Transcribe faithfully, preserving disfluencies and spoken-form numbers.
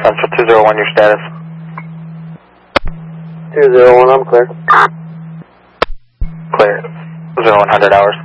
Central two zero one, your status. two zero one, I'm clear. Clear. zero one hundred hours.